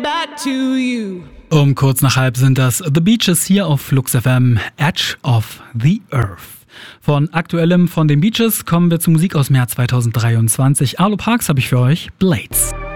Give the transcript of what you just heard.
back to you. Um kurz nach halb sind das The Beaches hier auf Flux FM, Edge of the Earth. Von Aktuellem von den Beaches kommen wir zu Musik aus dem Jahr 2023. Arlo Parks habe ich für euch, Blades.